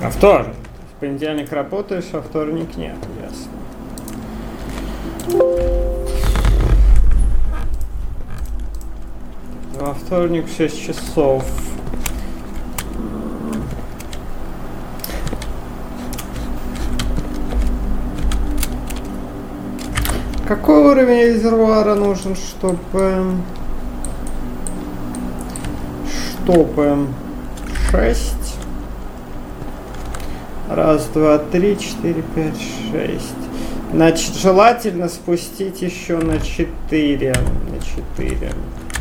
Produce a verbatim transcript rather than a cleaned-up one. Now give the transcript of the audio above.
А вторник? В понедельник работаешь, а вторник нет, ясно. Во вторник в шесть часов. Какой уровень резервуара нужен, чтобы... Чтобы... шесть. Раз, два, три, четыре, пять, шесть. Значит, желательно спустить еще на четыре. На четыре.